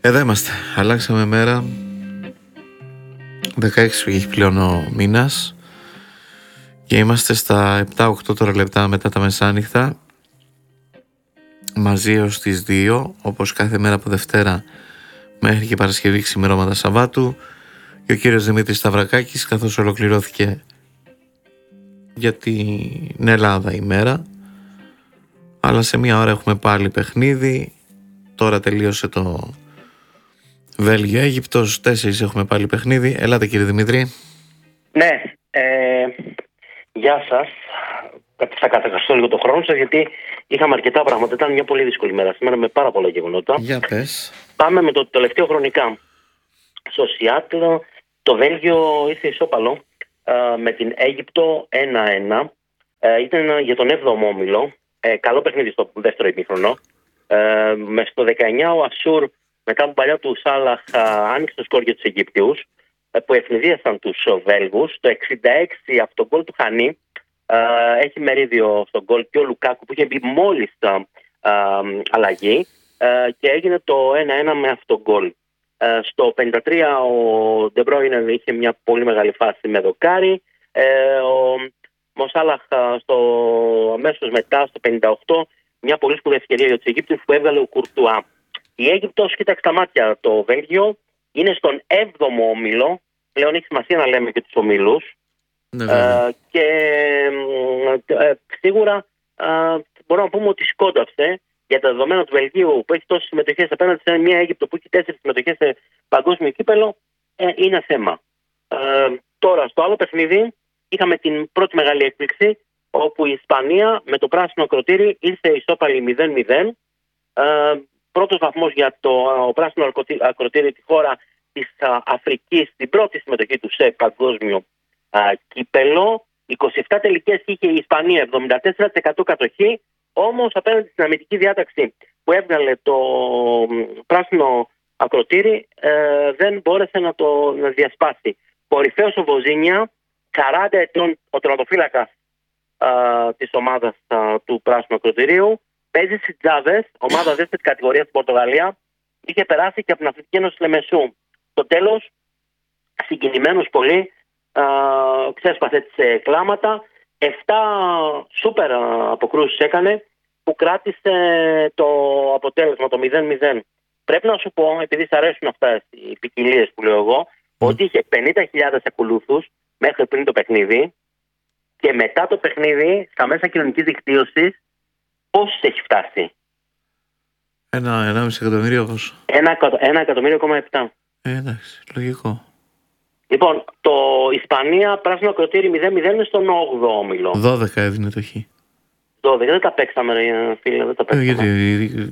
Εδώ είμαστε. Αλλάξαμε μέρα. 16 έχει πλέον ο μήνας και είμαστε στα 7-8 τώρα λεπτά μετά τα μεσάνυχτα, μαζί ως τις 2, όπως κάθε μέρα από Δευτέρα μέχρι και Παρασκευή, ξημερώματα Σαββάτου, και ο κύριος Δημήτρης Σταυρακάκης, καθώς ολοκληρώθηκε για την Ελλάδα η μέρα. Αλλά σε μία ώρα έχουμε πάλι παιχνίδι. Τώρα τελείωσε το Βέλγιο-Αίγυπτος, 4 έχουμε πάλι παιχνίδι. Ελάτε κύριε Δημήτρη. Ναι, γεια σας. Θα κατακαστώ λίγο το χρόνο σας, γιατί είχαμε αρκετά πράγματα. Ήταν μια πολύ δύσκολη μέρα σήμερα με πάρα πολλά γεγονότα. Για πες. Πάμε με το τελευταίο χρονικά. Στο Σιάτλο το Βέλγιο ήρθε ισόπαλο με την Αίγυπτο 1-1. Ήταν για τον 7ο όμιλο. Καλό παιχνίδι στο δεύτερο ημίχρονο. Με στο 19 ο Ασούρ, μετά από παλιά του Σάλαχ, άνοιξε το σκορ για τους Αιγύπτιους, που ευνηδίασαν τους Βέλγους. Το 66 από τον γκολ του Χανί, έχει μερίδιο στον γκολ και ο Λουκάκου, που είχε μπει μόλις αλλαγή, και έγινε το 1-1 με αυτό το γκολ. Στο 53 ο Ντεμπρόινε είχε μια πολύ μεγάλη φάση με δοκάρι. Ο Μοσάλαχ αμέσως μετά, στο 58, μια πολύ σπουδαία ευκαιρία για τους Αιγύπτιους που έβγαλε ο Κουρτουά. Η Αίγυπτος, κοίταξε τα μάτια το Βέλγιο, είναι στον 7ο όμιλο. Πλέον έχει σημασία να λέμε και τους ομίλους. Ναι, και σίγουρα μπορούμε να πούμε ότι σκόνταψε για τα δεδομένα του Βελγίου, που έχει τόσες συμμετοχές απέναντι σε μια Αίγυπτο που έχει 4 συμμετοχές σε παγκόσμιο κύπελο. Είναι θέμα. Τώρα, στο άλλο παιχνίδι, είχαμε την πρώτη μεγάλη έκπληξη, όπου η Ισπανία με το πράσινο ακροτήρι ήρθε ισόπαλη 0-0. Πρώτος βαθμός για το πράσινο ακροτήρι, τη χώρα της Αφρικής, την πρώτη συμμετοχή του σε παγκόσμιο κύπελο. 27 τελικές είχε η Ισπανία, 74% κατοχή. Όμως απέναντι στην αμυντική διάταξη που έβγαλε το πράσινο ακροτήρι, δεν μπόρεσε να διασπάσει. Κορυφαίος ο Βοζίνια, 40 ετών, ο τερματοφύλακας της ομάδας του πράσινου ακροτηρίου. Παίζει στις Τζάβες, ομάδα δεύτερη κατηγορία στην Πορτογαλία. Είχε περάσει και από την Αθλητική Ένωση Λεμεσού. Στο τέλος, συγκινημένος πολύ, ξέσπασε τις κλάματα. 7 σούπερ αποκρούσεις έκανε, που κράτησε το αποτέλεσμα, το 0-0. Πρέπει να σου πω, επειδή σ' αρέσουν αυτά οι ποικιλίες που λέω εγώ, ότι είχε 50.000 ακολούθους μέχρι πριν το παιχνίδι, και μετά το παιχνίδι, στα μέσα κοινωνικής δικτύωσης, πόσους έχει φτάσει? 1,5 εκατομμύριο πόσο? 1,7. Εντάξει, λογικό. Λοιπόν, το Ισπανία πράσινο ακροτήρι 0-0 είναι στον 8ο όμιλο. 12 έδινε το χ. 12, δεν τα παίξαμε, φίλε, δεν τα παίξαμε. Γιατί...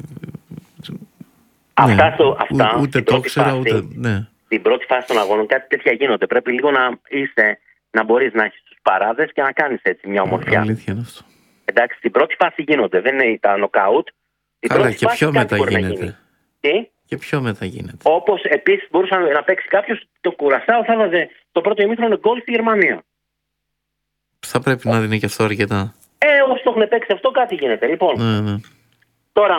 Αυτά, ούτε το ήξερα, ούτε... Ναι. Στην πρώτη φάση των αγώνων κάτι τέτοια γίνονται. Πρέπει λίγο να μπορείς να έχεις τους παράδες και να κάνεις έτσι μια ομορφιά. Αλήθεια είναι αυτό. Εντάξει, στην πρώτη φάση γίνονται, δεν είναι τα νοκάουτ. Καλά, και πιο μετά γίνεται. Τι? Και πιο μετά γίνεται. Όπως επίσης μπορούσε να παίξει κάποιος, το Κουρασάο θα βάζε το πρώτο ημίχρονο γκολ στη Γερμανία. Θα πρέπει να δίνει και αυτό αρκετά. Όσοι το έχουν παίξει αυτό, κάτι γίνεται. Λοιπόν, Ναι. Τώρα,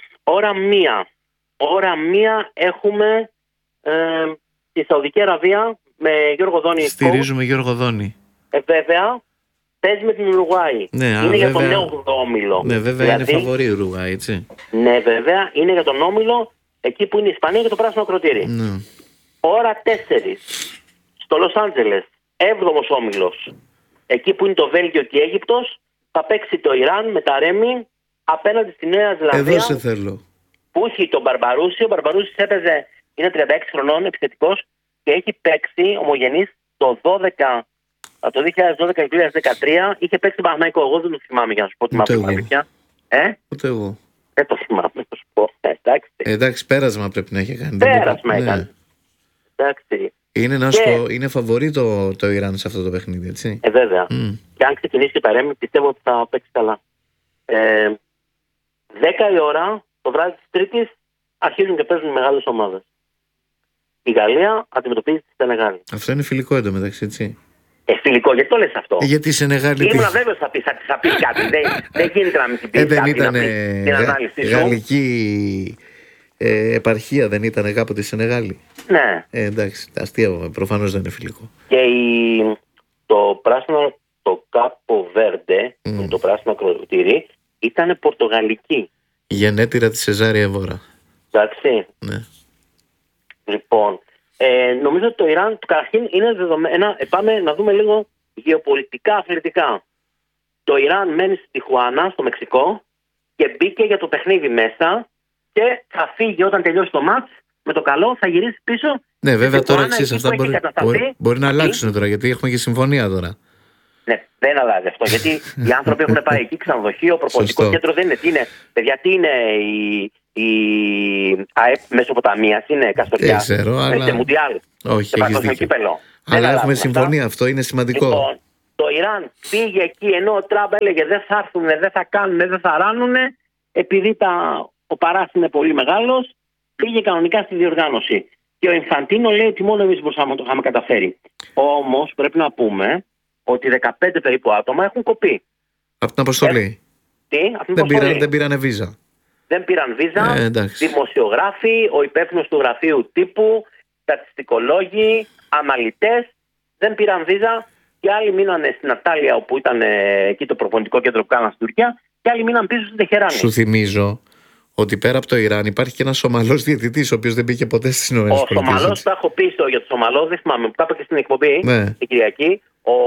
ώρα μία έχουμε στη Σαουδική Αραβία με Γιώργο Δόνη. Στηρίζουμε Γιώργο Δόνη. Βέβαια, παίζει με την Ουρουγουάη. Ναι, είναι για τον 8ο όμιλο. Ναι, βέβαια, δηλαδή, είναι φαβορή η Ουρουγουάη, έτσι. Ναι, βέβαια, είναι για τον όμιλο, εκεί που είναι η Ισπανία και το πράσινο ακροτήρι. Ναι. Ώρα 4 στο Λος Άντζελες, 7ος όμιλος, εκεί που είναι το Βέλγιο και η Αίγυπτος, θα παίξει το Ιράν με τα Ρέμι απέναντι στη Νέα Ζηλανδία. Εδώ σε θέλω. Που έχει τον Μπαρμπαρούση. Ο Μπαρμπαρούση έπαιζε, είναι 36 χρονών, επιθετικός, και έχει παίξει ομογενής το 2012 και 2013. Είχε παίξει τον Παναθηναϊκό. Εγώ δεν το θυμάμαι, για να σου πω τη μαύρη αλήθεια. Ούτε εγώ. Δεν το θυμάμαι, να σου πω. Εντάξει, πέρασμα πρέπει να έχει κάνει. Πέρασμα έκανε. Εντάξει. Είναι φαβορί το Ιράν σε αυτό το παιχνίδι, έτσι. Βέβαια. Και αν ξεκινήσει και παρέμει, πιστεύω ότι θα παίξει καλά. 10 η ώρα το βράδυ της Τρίτης αρχίζουν και παίζουν μεγάλες ομάδες. Η Γαλλία αντιμετωπίζει τη Σενεγάλη. Αυτό είναι φιλικό εντωμεταξύ, έτσι. Φιλικό, γιατί το λες αυτό? Γιατί η Σενεγάλη. Ήμουν βέβαιος θα πεις κάτι. Δεν γίνεται να μην την πεις. Δεν ήταν γαλλική επαρχία δεν ήταν κάποτε στη Σενεγάλη? Ναι. Εντάξει, αστείευομαι. Προφανώς δεν είναι φιλικό. Και το πράσινο, το Κάπο Βέρντε, το πράσινο ακροτήρι, ήταν πορτογαλική. Γενέτειρα της Σεζάρια Εβόρα. Εντάξει. Ναι. Λοιπόν, νομίζω ότι το Ιράν καταρχήν είναι δεδομένα. Πάμε να δούμε λίγο γεωπολιτικά, αθλητικά. Το Ιράν μένει στη Τιχουάνα, στο Μεξικό, και μπήκε για το παιχνίδι μέσα και θα φύγει όταν τελειώσει το μάτς. Με το καλό θα γυρίσει πίσω. Ναι, βέβαια τώρα εξής, αυτά μπορεί να αλλάξουν τώρα, γιατί έχουμε και συμφωνία τώρα. Ναι, δεν αλλάζει αυτό. Γιατί οι άνθρωποι έχουν πάει εκεί, ξενοδοχείο, προπονητικό κέντρο δεν είναι. Τι είναι, παιδιά, τι είναι η ΑΕΠ Μεσοποταμίας, είναι Καστοριά. Δεν ξέρω, αλλά. Σε Μουντιάλ. Όχι, έχεις δίκιο. Κύπελο. Αλλά έχουμε συμφωνία, αυτό είναι σημαντικό. Λοιπόν, το Ιράν πήγε εκεί ενώ ο Τραμπ έλεγε δεν θα έρθουν, δεν θα κάνουν, δεν θα ράνουν, επειδή ο παράς είναι πολύ μεγάλος, πήγε κανονικά στη διοργάνωση. Και ο Ινφαντίνο λέει ότι μόνο εμείς μπορούσαμε να το είχαμε καταφέρει. Όμως πρέπει να πούμε ότι 15 περίπου άτομα έχουν κοπεί. Από την αποστολή. Δεν πήρανε βίζα. Δεν πήραν βίζα. Δημοσιογράφοι, ο υπεύθυνος του γραφείου τύπου, στατιστικολόγοι, αναλυτές δεν πήραν βίζα. Και άλλοι μείνανε στην Ατάλια, όπου ήταν εκεί το προπονητικό κέντρο που κάναν στην Τουρκία, και άλλοι μείναν πίσω στην Τεχεράνη. Σου θυμίζω ότι πέρα από το Ιράν υπάρχει και ένας Σομαλός διαιτητής, ο οποίος δεν μπήκε ποτέ στις ΗΠΑ. Ο Σομαλός, τα έχω πει για τον Σομαλό, δεν θυμάμαι, που τα είπα και στην εκπομπή την Κυριακή.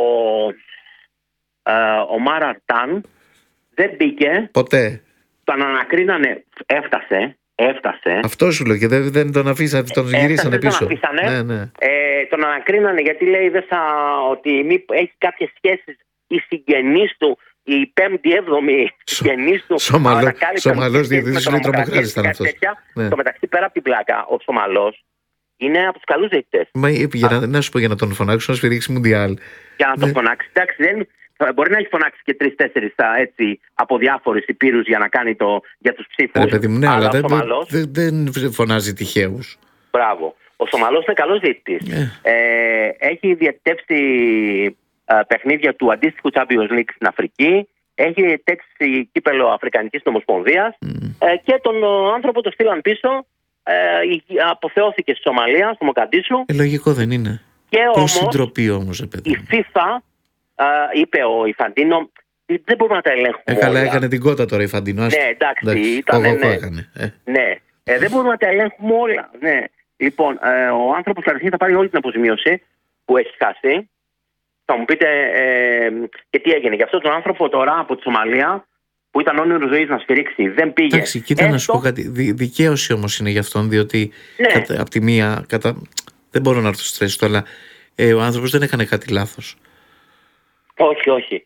Ο Μάρα Αρτάν δεν μπήκε. Ποτέ. Τον ανακρίνανε, έφτασε. Αυτό σου λέω και δεν τον αφήσανε, τον γυρίσανε πίσω. Τον αφήσανε. Ναι. Τον ανακρίνανε γιατί λέει ότι έχει κάποιες σχέσεις οι συγγενείς του, η 5η-7η συγγενείς του. Σομαλός διαιτητής, λέει τρομοκράτης ήταν αυτός. Στο μεταξύ, πέρα από την πλάκα, ο Σομαλός είναι από τους καλούς διαιτητές. Να σου πω, για να τον φωνάξω να σφυρίξει Μουντιάλ. Για να τον φωνάξει. Εντάξει, μπορεί να έχει φωνάξει και 3-4 από διάφορους υπήρους για να κάνει για τους ψήφους. Παιδί μου, ναι, αλλά δεν φωνάζει τυχαίους. Μπράβο. Ο Σομαλός είναι καλός διαιτητής. Έχει διαιτητεύσει παιχνίδια του αντίστοιχου Champions League στην Αφρική. Έχει διαιτητεύσει κύπελο Αφρικανικής Ομοσπονδίας. Και τον άνθρωπο το στείλαν πίσω. Αποθεώθηκε στη Σομαλία, στο Μοκαντίσου. Λογικό δεν είναι. Πόση ντροπή όμως, η FIFA είπε ο Ινφαντίνο, δεν μπορούμε να τα ελέγχουμε. Καλά, έκανε την κότα τώρα η Ινφαντίνο. Ναι, εντάξει, ήταν. Ναι. Δεν μπορούμε να τα ελέγχουμε όλα. Ναι. Λοιπόν, ο άνθρωπος καταρχήν θα πάρει όλη την αποζημίωση που έχει χάσει. Θα μου πείτε και τι έγινε. Γι' αυτό τον άνθρωπο τώρα από τη Σομαλία, που ήταν όνειρο ζωής να σφυρίξει, δεν πήγε. Εντάξει, κοίτα να σου πω κάτι. Δικαίωση όμως είναι γι' αυτόν, διότι από τη μία. Δεν μπορώ να έρθω στρες του, αλλά ο άνθρωπος δεν έκανε κάτι λάθος. Όχι.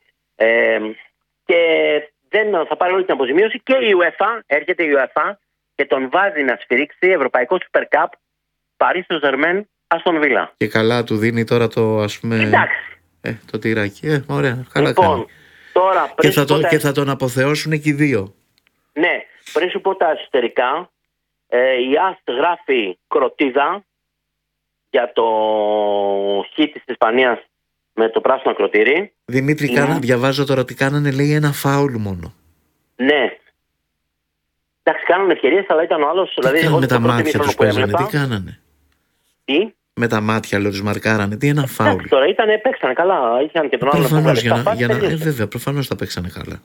Και θα πάρει όλη την αποζημίωση και η UEFA, έρχεται η UEFA και τον βάζει να σφυρίξει Ευρωπαϊκό Super Cup Paris Saint-Germain Aston Villa. Και καλά του δίνει τώρα το, ας πούμε. Εντάξει. Το τυράκι. Ωραία, καλά λοιπόν, κάνει. Τώρα, και θα τον αποθεώσουν και οι δύο. Ναι, πριν σου πω τα εσωτερικά, η ΑΣΤ γράφει κροτίδα για το χ της Ισπανίας με το πράσινο ακροτήρι. Δημήτρη, διαβάζω τώρα ότι κάνανε, λέει, ένα φάουλ μόνο. Ναι. Εντάξει, κάνανε ευκαιρίες, αλλά ήταν ο άλλος. Δηλαδή, με τα μάτια τους παίζανε, τι κάνανε. Τι? Με τα μάτια, λέω, τους μαρκάρανε, τι ένα φάουλ. Εντάξει, τώρα παίξανε καλά. Είχαν και τον άλλο. Προφανώς, βέβαια, προφανώς τα παίξανε καλά.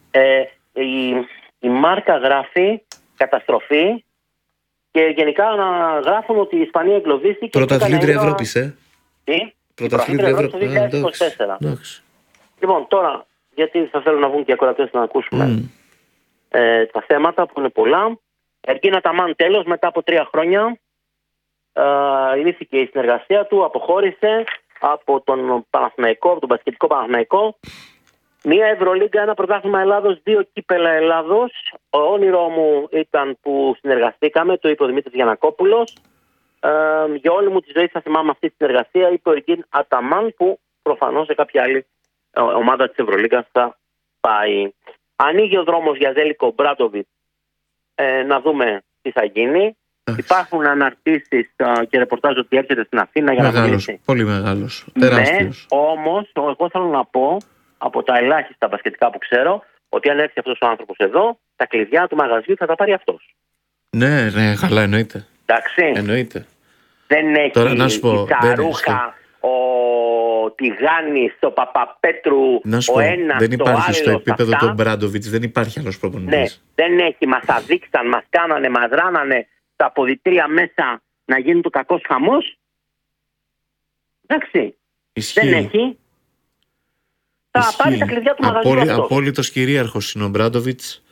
Η μάρκα γράφει καταστροφή και γενικά να γράφουν ότι η Ισπανία εγκλωβίστηκε. Πρωταθλήτρια Ευρώπης, Τι? Πρωταθλήτρια Ευρώπης. Το 2024. Λοιπόν, τώρα, γιατί θα θέλουν να βγουν και οι ακροατές να ακούσουμε τα θέματα που είναι πολλά. Ερκίνα Ταμάν τέλος, μετά από 3 χρόνια ινήθηκε η συνεργασία του, αποχώρησε από τον Παναθηναϊκό, από τον μπασκετικό Παναθηναϊκό. Μία Ευρωλίγκα, ένα πρωτάθλημα Ελλάδος, 2 κύπελα Ελλάδος. Ο όνειρό μου ήταν που συνεργαστήκαμε, το είπε ο Δημήτρης Γιαννακόπουλος. Για όλη μου τη ζωή θα θυμάμαι αυτή τη συνεργασία, είπε ο Ερκίν Αταμάν, που προφανώς σε κάποια άλλη ομάδα της Ευρωλίγκας θα πάει. Ανοίγει ο δρόμος για Ζέλικο Μπράντοβιτς, να δούμε τι θα γίνει. Υπάρχουν αναρτήσεις και ρεπορτάζ ότι έρχεται στην Αθήνα για να μιλήσει. Πολύ μεγάλος, τεράστιος. Ναι, όμως εγώ θέλω να πω, από τα ελάχιστα μπασκετικά που ξέρω, ότι αν έρθει αυτός ο άνθρωπος εδώ, τα κλειδιά του μαγαζιού θα τα πάρει αυτός. Ναι, καλά, εννοείται. Εντάξει. Εννοείται. Δεν έχει τώρα, να σου πω, η Τσαρούχα, ο Τιγάνης, ο Παπαπέτρου, ο ένας, δεν υπάρχει ο άλλος, στο επίπεδο αυτά. του Μπράντοβιτς, δεν υπάρχει άλλος προπονητής. Ναι, δεν έχει. Μας αδείξαν, μας κάνανε, μας ράνανε τα αποδυτήρια μέσα να γίνει το κακός χαμός. Εντάξει. Ισχύει. Δεν έχει. Θα πάρει τα κλειδιά του μαγαζιού αυτός. Απόλυτος κυρίαρχος είναι ο Μπράντοβιτς.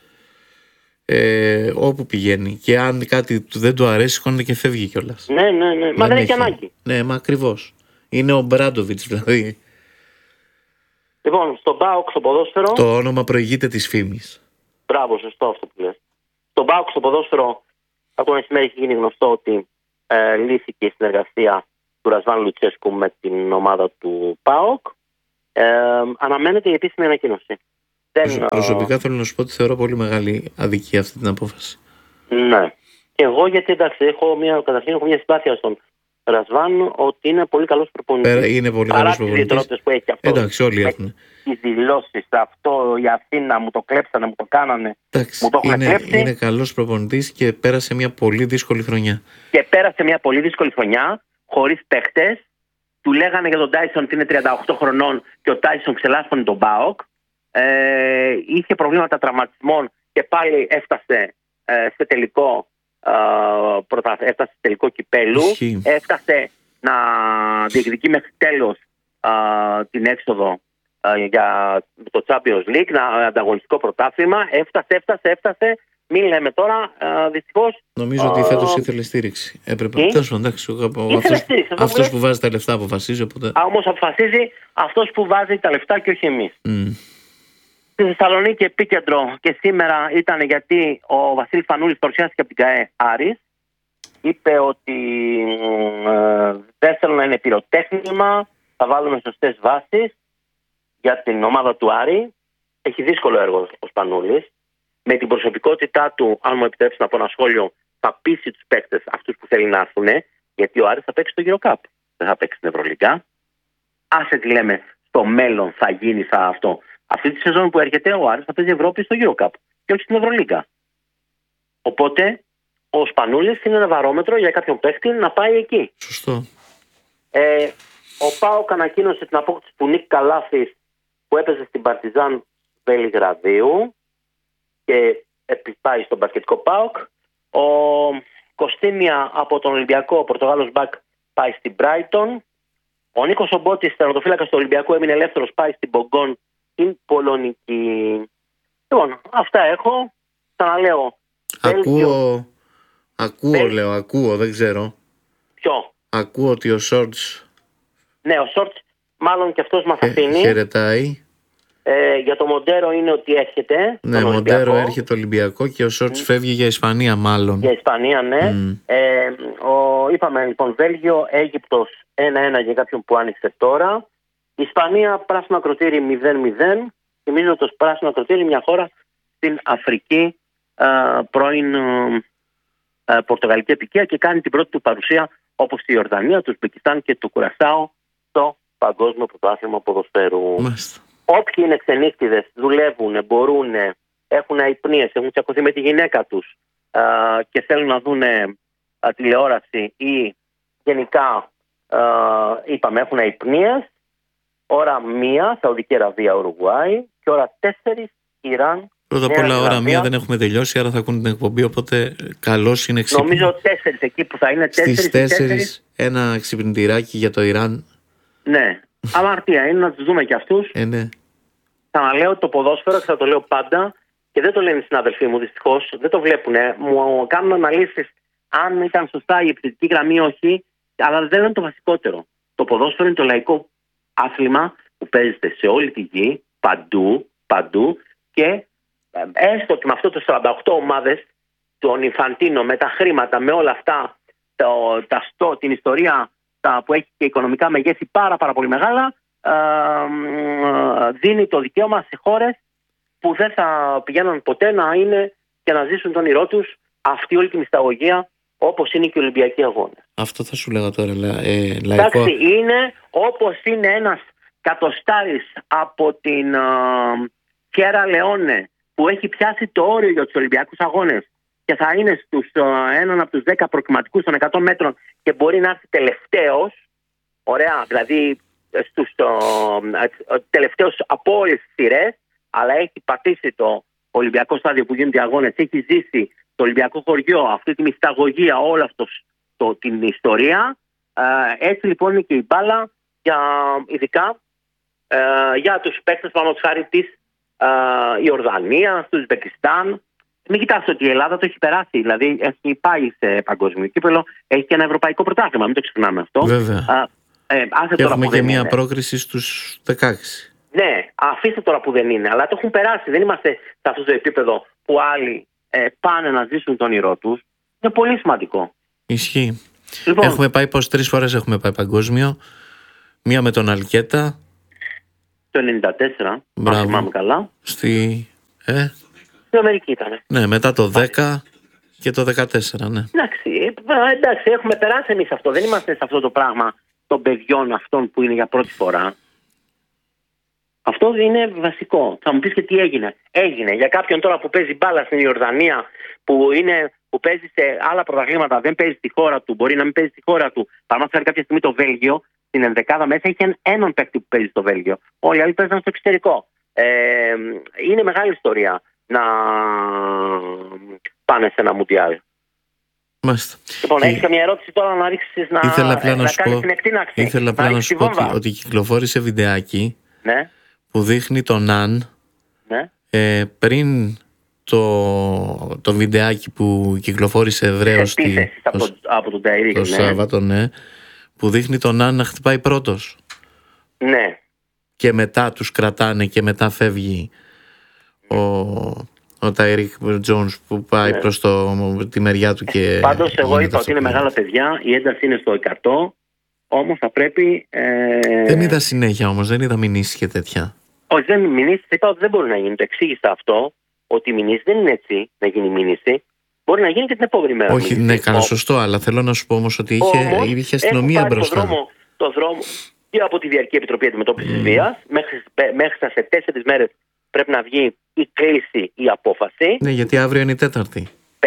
Όπου πηγαίνει. Και αν κάτι δεν του αρέσει, σηκώνεται και φεύγει κιόλας. Ναι. Μα δεν έχει ανάγκη. Ναι, μα ακριβώς. Είναι ο Μπράντοβιτς δηλαδή. Λοιπόν, στον ΠΑΟΚ στο ποδόσφαιρο. Το όνομα προηγείται της φήμης. Μπράβο, σωστό αυτό που λες. Στον ΠΑΟΚ στο ποδόσφαιρο, από το μεσημέρι έχει γίνει γνωστό ότι λύθηκε η συνεργασία του Ρασβάν Λουτσέσκου με την ομάδα του ΠΑΟΚ. Αναμένεται η επίσημη ανακοίνωση. Προσωπικά θέλω να σου πω ότι θεωρώ πολύ μεγάλη αδικία αυτή την απόφαση. Ναι. Και εγώ γιατί εντάξει, καταρχήν έχω μια συμπάθεια στον Ρασβάν ότι είναι πολύ καλός προπονητής. Είναι πολύ καλός προπονητής. Παρά τις ιδιαιτερότητες που έχει αυτό. Εντάξει, όλοι έχουν. Τις δηλώσεις, αυτό, η Αθήνα μου το κλέψανε, μου το κάνανε. Εντάξει, μου το έχουν κλέψει. Είναι καλός προπονητής και πέρασε μια πολύ δύσκολη χρονιά. Και πέρασε μια πολύ δύσκολη χρονιά, χωρίς παίχτες. Του λέγανε για τον Τάισον ότι είναι 38 χρονών και ο Τάισον ξελάσπωνε τον ΠΑΟΚ. Είχε προβλήματα τραυματισμών και πάλι έφτασε σε τελικό κυπέλου. Έφτασε να διεκδικεί μέχρι τέλος την έξοδο για το Champions League, ανταγωνιστικό πρωτάθλημα. Έφτασε. Μην λέμε τώρα, δυστυχώς. Νομίζω ότι φέτος ήθελε στήριξη. Έπρεπε. Αυτός που βάζει τα λεφτά αποφασίζει. Όμως αποφασίζει αυτός που βάζει τα λεφτά και όχι εμείς. Στη Θεσσαλονίκη επίκεντρο και σήμερα ήταν γιατί ο Βασίλης Φανούλης παρουσιάστηκε από την ΚΑΕ Άρης. Είπε ότι δεν θέλω να είναι πυροτέχνημα, θα βάλουμε σωστές βάσεις για την ομάδα του Άρη. Έχει δύσκολο έργο ο Σπανούλης. Με την προσωπικότητά του, αν μου επιτρέψει να πω ένα σχόλιο, θα πείσει τους παίκτες αυτούς που θέλει να έρθουν, γιατί ο Άρης θα παίξει το Euro Cup. Δεν θα παίξει την Ευρωλίγκα. Άσε τι λέμε, στο μέλλον θα γίνει αυτό. Αυτή τη σεζόν που έρχεται, ο Άρης θα παίζει Ευρώπη στο Euro Cup και όχι στην Ευρωλίγκα. Οπότε, ο Σπανούλης είναι ένα βαρόμετρο για κάποιον παίκτη να πάει εκεί. Σωστό. Ο ΠΑΟΚ ανακοίνωσε την απόκτηση του Νίκ Καλάθης που έπαιζε στην Παρτιζάν Βελιγραδίου και πάει στον μπασκετικό ΠΑΟΚ. Ο Κωστίνια από τον Ολυμπιακό, ο Πορτογάλος μπακ, πάει στην Μπράιτον. Ο Νίκος Ομπότης, τερματοφύλακας του Ολυμπιακού, έμεινε ελεύθερος, πάει στην Μπογκόν, την Πολωνική. Λοιπόν, αυτά έχω. Ξαναλέω. Ακούω, δεν ξέρω. Ποιο? Ακούω ότι ο Σόρτς. Ναι, ο Σόρτς μάλλον και αυτός μας αφήνει. Χαιρετάει. Για το Μοντέρο είναι ότι έρχεται. Ναι, Μοντέρο έρχεται Ολυμπιακό και ο Σόρτς φεύγει για Ισπανία μάλλον. Για Ισπανία, ναι. Είπαμε λοιπόν Βέλγιο, Αίγυπτος 1-1 για κάποιον που άνοιξε τώρα. Ισπανία, πράσινο ακροτήρι 0-0. Θυμίζω το πράσινο ακροτήρι μια χώρα στην Αφρική, πρώην πορτογαλική επικία, και κάνει την πρώτη του παρουσία όπως η Ιορδανία, το Ουσμπεκιστάν και το Κουρασάο στο Παγκόσμιο Πρωτάθλημα Ποδοσφαίρου. Μάλιστα. Όποιοι είναι ξενύχτιδες, δουλεύουν, μπορούν, έχουν αϊπνίες, έχουν τσακωθεί με τη γυναίκα τους και θέλουν να δουν τηλεόραση ή γενικά είπαμε έχουν αϊπνίες, ώρα 1 Σαουδική Αραβία Ουρουγουάη και ώρα 4 Ιράν. Πρώτα απ' όλα ώρα 1 δεν έχουμε τελειώσει, άρα θα ακούν την εκπομπή, οπότε καλώς είναι ξύπνη. Νομίζω 4 εκεί που θα είναι 4. Στις 4 ένα ξυπνητηράκι για το Ιράν. Ναι, αμαρτία είναι να τους δούμε και αυτούς. Ναι. Ξαναλέω το ποδόσφαιρο και θα το λέω πάντα και δεν το λένε οι συναδελφοί μου δυστυχώς, δεν το βλέπουν. Μου κάνουν αναλύσεις αν ήταν σωστά η επιθετική γραμμή ή όχι, αλλά δεν είναι το βασικότερο. Το ποδόσφαιρο είναι το λαϊκό άθλημα που παίζεται σε όλη τη γη, παντού και έστω και με αυτό το 48 ομάδες, τον Ινφαντίνο, με τα χρήματα, με όλα αυτά, την ιστορία που έχει και οικονομικά μεγέθη πάρα πολύ μεγάλα, δίνει το δικαίωμα σε χώρες που δεν θα πηγαίνουν ποτέ να είναι και να ζήσουν τον όνειρό τους αυτή όλη τη μυσταγωγία όπως είναι και οι Ολυμπιακοί Αγώνες. Αυτό θα σου λέγα τώρα, λαϊκό. Εντάξει, είναι όπως είναι ένας κατοστάρης από την Σιέρα Λεόνε που έχει πιάσει το όριο για τους Ολυμπιακούς Αγώνες και θα είναι έναν από τους 10 προκριματικούς των 100 μέτρων και μπορεί να έρθει τελευταίος. Ωραία, δηλαδή στους τελευταίους από όλες τις σειρές, αλλά έχει πατήσει το Ολυμπιακό στάδιο που γίνονται οι αγώνες, έχει ζήσει το Ολυμπιακό χωριό, αυτή τη μυσταγωγία, όλη αυτή την ιστορία. Έτσι λοιπόν είναι και η μπάλα, ειδικά για τους παίκτες πάνω χάρη της Ιορδανίας, του Ουσμπεκιστάν. Μην κοιτάξτε ότι η Ελλάδα το έχει περάσει. Δηλαδή έχει πάει σε παγκόσμιο κύπελο, έχει και ένα ευρωπαϊκό πρωτάθλημα. Μην το ξεχνάμε αυτό. Βέβαια. Και έχουμε και μια πρόκριση στους 16. Ναι, αφήστε τώρα που δεν είναι, αλλά το έχουν περάσει. Δεν είμαστε σε αυτό το επίπεδο που άλλοι πάνε να ζήσουν τον όνειρό τους. Είναι πολύ σημαντικό. Ισχύει. Λοιπόν, έχουμε πάει 3 φορές έχουμε πάει παγκόσμιο. Μία με τον Αλκέτα. Το 94, αν θυμάμαι καλά. Στην Αμερική ήταν. Ναι, μετά το 10 και το 14, ναι. Εντάξει, έχουμε περάσει εμείς αυτό. Δεν είμαστε σε αυτό το πράγμα των παιδιών αυτών που είναι για πρώτη φορά. Αυτό είναι βασικό. Θα μου πεις και τι έγινε. Έγινε για κάποιον τώρα που παίζει μπάλα στην Ιορδανία, που παίζει σε άλλα πρωταθλήματα, δεν παίζει στη χώρα του, μπορεί να μην παίζει στη χώρα του. Παραδείγματος κάποια στιγμή το Βέλγιο, στην ενδεκάδα μέσα είχε έναν παίκτη που παίζει στο Βέλγιο. Όλοι οι άλλοι παίζαν στο εξωτερικό. Είναι μεγάλη ιστορία να πάνε σε ένα Μουντιάλ. Μάλιστα. Λοιπόν, έχεις καμία ερώτηση τώρα να ρίξεις να κάνεις την εκτείναξη? Ήθελα απλά να σου πω ότι κυκλοφόρησε βιντεάκι, ναι, που δείχνει τον Ναν, ναι, πριν το βιντεάκι που κυκλοφόρησε ευρέως από τον Ταϊρίκ το Σάββατο, ναι, που δείχνει τον Ναν να χτυπάει πρώτος. Ναι. Και μετά τους κρατάνε και μετά φεύγει ο Ταϊρίκ Τζόνς που πάει, ναι, προς τη μεριά του. Πάντως εγώ είπα ότι είναι μεγάλα παιδιά, η ένταση είναι στο 100, όμως θα πρέπει... Δεν είδα συνέχεια όμως, δεν είδα μηνύσεις και τέτοια. Όχι, δεν μηνύσεις, είπα ότι δεν μπορεί να γίνει, το εξήγησα αυτό, ότι η μηνύση δεν είναι έτσι να γίνει μηνύση, μπορεί να γίνει και την επόμενη μέρα. Όχι, ναι, καλά, σωστό, αλλά θέλω να σου πω όμως ότι είχε αστυνομία μπροστά. Το δρόμο και από τη Διαρκή Επιτροπή Αντιμετώπισης Βίας, μέχρι σε 4 μέρες πρέπει να βγει η κλήση, η απόφαση. Ναι, γιατί αύριο είναι η Τέταρτη. 5.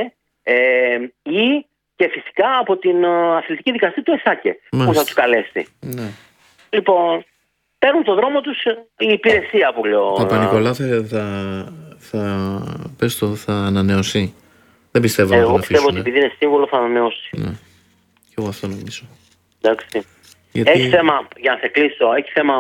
Ή και φυσικά από την αθλητική δικαστή του ΕΣΑΚΕ, που θα τους καλέσει. Ναι. Λοιπόν, παίρνουν το δρόμο τους η υπηρεσία που λέω. Ο Παπα-Νικολάου θα ανανεωθεί. Δεν πιστεύω. Εγώ πιστεύω ότι επειδή είναι σύμβολο θα ανανεώσει. Ναι. Και εγώ αυτό νομίζω. Εντάξει. Έχει θέμα, για να σε κλείσω, έχει θέμα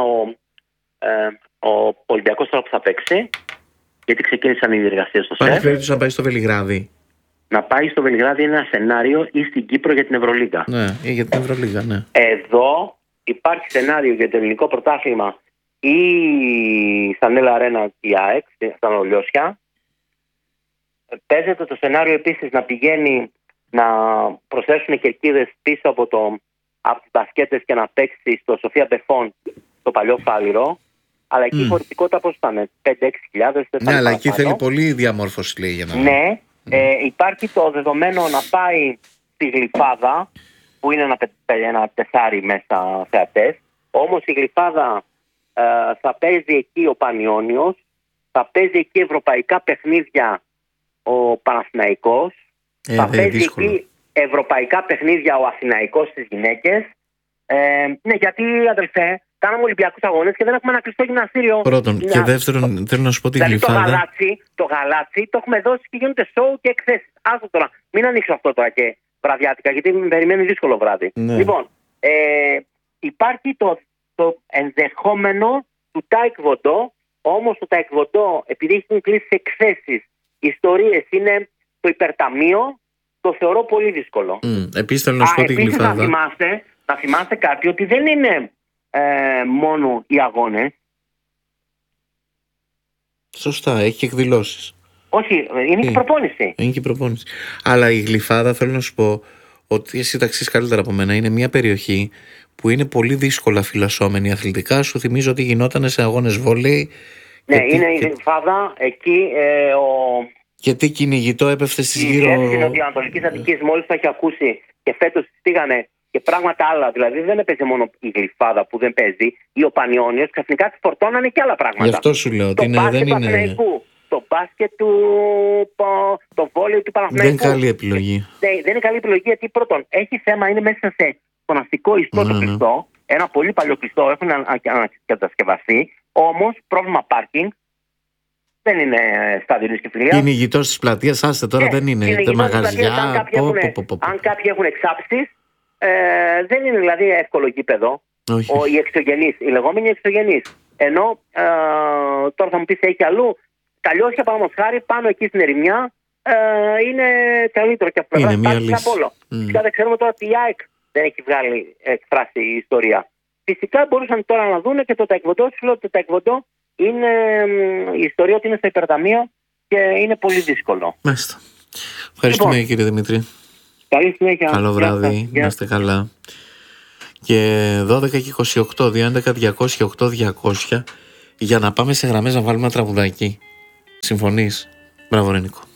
ο Ολυμπιακός τώρα που θα παίξει, γιατί ξεκίνησαν οι διεργασίες στο ΣΕΦ. Υπάρχει περίπτωση να πάει στο Βελιγράδι? Να πάει στο Βελιγράδι είναι ένα σενάριο, ή στην Κύπρο για την Ευρωλίγκα. Ναι, ή για την Ευρωλίγκα, ναι. Εδώ υπάρχει σενάριο για το ελληνικό πρωτάθλημα ή στα Νέλα Αρένα η ΑΕΚ, στα Νολιώσια. Παίζεται το σενάριο επίσης να πηγαίνει να προσθέσουν κερκίδες πίσω από τις μπασκέτες και να παίξει στο Σοφία Μπεφών, το παλιό Φάληρο. Αλλά εκεί η χωρητικότητα πώς ήταν, 5-6 χιλιάδες. Ναι, αλλά εκεί θέλει πολύ διαμόρφωση, λέει, για να... Ναι, υπάρχει το δεδομένο να πάει στη Γλυφάδα, που είναι ένα τεσάρι μέσα θεατές. Όμως η Γλυφάδα θα παίζει εκεί ο Πανιώνιος, θα παίζει εκεί ευρωπαϊκά παιχνίδια ο Παναθηναϊκός, θα παίζει εκεί ευρωπαϊκά παιχνίδια ο Αθηναϊκός στις γυναίκες. Ναι, γιατί αδελφέ, κάναμε Ολυμπιακούς αγώνες και δεν έχουμε ένα κλειστό γυμναστήριο. Πρώτον. Και δεύτερον, θέλω να σου πω τη Γλυφάδα. Το γαλάτσι το έχουμε δώσει και γίνονται σοου και εκθέσεις. Άσο τώρα, μην ανοίξω αυτό τώρα και βραδιάτικα, γιατί με περιμένει δύσκολο βράδυ. Ναι. Λοιπόν, υπάρχει το ενδεχόμενο του Τάικβοντό, όμως το Τάικβοντό, επειδή έχει κλείσει εκθέσεις, ιστορίες, είναι το υπερταμείο, το θεωρώ πολύ δύσκολο. Επίσης θέλω να σου πω τη Γλυφάδα. Να θυμάστε κάτι, ότι δεν είναι μόνο οι αγώνες. Σωστά, έχει και εκδηλώσεις. Όχι, είναι και προπόνηση. Είναι και προπόνηση. Αλλά η Γλυφάδα, θέλω να σου πω ότι εσύ τα ξέρεις καλύτερα από μένα, είναι μια περιοχή που είναι πολύ δύσκολα φυλασσόμενη αθλητικά. Σου θυμίζω ότι γινόταν σε αγώνες βόλεϊ. Ναι, είναι η Γλυφάδα εκεί. Και τι κυνηγητό έπεφτε στις γύρω. Η διεύθυνση Νοτιοανατολικής Αττικής μόλις το έχει ακούσει και φέτος πήγανε και πράγματα άλλα. Δηλαδή δεν έπαιζε μόνο η Γλυφάδα που δεν παίζει, ή ο Πανιώνιος, ξαφνικά τη φορτώνανε και άλλα πράγματα. Γι' αυτό σου λέω ότι δεν είναι. το μπάσκετ το βόλεϊ του Παναθηναϊκού. Δεν είναι καλή επιλογή. Δεν είναι καλή επιλογή γιατί πρώτον έχει θέμα, είναι μέσα σε φωναστικό ιστό το κλειστό. Ένα πολύ παλιό κλειστό, έχουν ανακατασκευαστεί. Όμως πρόβλημα πάρκινγκ. Δεν είναι στάδιο ρίσκη φιλία. Είναι ηγητό τη πλατεία, άστε τώρα, δεν είναι μαγαζιά. Αν κάποιοι έχουν εξάψεις, δεν είναι δηλαδή εύκολο γήπεδο. Οι εξωγενείς, οι λεγόμενοι εξωγενείς. Ενώ τώρα θα μου πεις έχει αλλού. Τα Λιώσια, παραδείγματος χάρη, πάνω εκεί στην ερημιά είναι καλύτερο και αυτό. Είναι μία λύση. Φυσικά δεν ξέρουμε τώρα τι η ΑΕΚ δεν έχει βγάλει εκφράσει η ιστορία. Φυσικά μπορούσαν τώρα να δουν και το ταεκβοντό. Σου λέω ότι το ταεκβοντό είναι η ιστορία ότι είναι στο υπερταμείο και είναι πολύ δύσκολο. Μάλιστα. Ευχαριστούμε κύριε Δημήτρη. Καλή συνέχεια. Καλό βράδυ. Να είστε καλά. Και 12 και 28, 211-200-8200 για να πάμε σε γραμμές να βάλουμε ένα τραγουδάκι. Συμφωνείς? Μπράβο ρε Νίκο.